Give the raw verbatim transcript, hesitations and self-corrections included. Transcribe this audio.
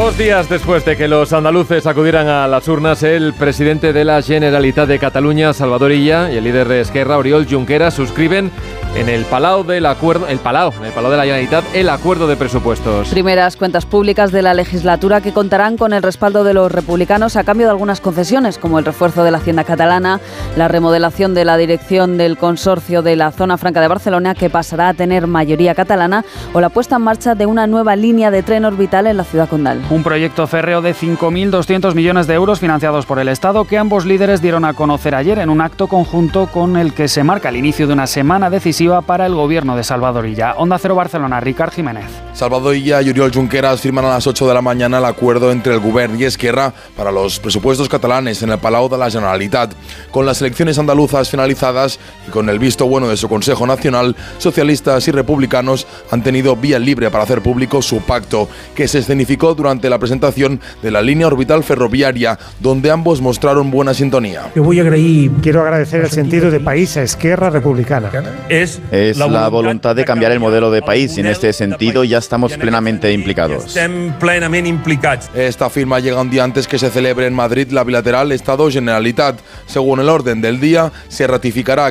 Dos días después de que los andaluces acudieran a las urnas, el presidente de la Generalitat de Cataluña, Salvador Illa, y el líder de Esquerra, Oriol Junqueras, suscriben en el Palau del Acuerdo, el Palau, en el Palau de la Generalitat, el acuerdo de presupuestos. Primeras cuentas públicas de la legislatura que contarán con el respaldo de los republicanos a cambio de algunas concesiones, como el refuerzo de la Hacienda catalana, la remodelación de la dirección del consorcio de la Zona Franca de Barcelona, que pasará a tener mayoría catalana, o la puesta en marcha de una nueva línea de tren orbital en la ciudad condal. Un proyecto férreo de cinco mil doscientos millones de euros financiados por el Estado que ambos líderes dieron a conocer ayer en un acto conjunto con el que se marca el inicio de una semana decisiva para el gobierno de Salvador Illa. Onda Cero Barcelona, Ricard Jiménez. Salvador Illa y Oriol Junqueras firman a las ocho de la mañana el acuerdo entre el Govern y Esquerra para los presupuestos catalanes en el Palau de la Generalitat. Con las elecciones andaluzas finalizadas y con el visto bueno de su Consejo Nacional, socialistas y republicanos han tenido vía libre para hacer público su pacto, que se escenificó durante la presentación de la línea orbital ferroviaria, donde ambos mostraron buena sintonía. Yo voy a agradecer, quiero agradecer el sentido de país a Esquerra Republicana. Es Es la voluntad de cambiar el modelo de país y en este sentido ya estamos plenamente implicados. Esta firma llega un día antes que se celebre en Madrid la bilateral Estado-Generalitat. Según el orden del día, se ratificará